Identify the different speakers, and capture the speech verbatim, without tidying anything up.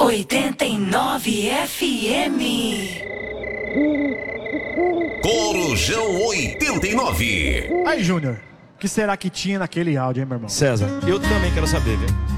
Speaker 1: oitenta e nove F M.
Speaker 2: Corujão oitenta e nove.
Speaker 3: Aí, Júnior, o que será que tinha naquele áudio, hein, meu irmão?
Speaker 4: César, eu também quero saber, viu?